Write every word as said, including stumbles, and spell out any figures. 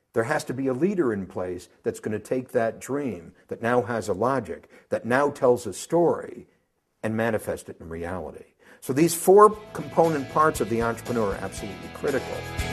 There has to be a leader in place that's going to take that dream that now has a logic, that now tells a story, and manifest it in reality. So these four component parts of the entrepreneur are absolutely critical.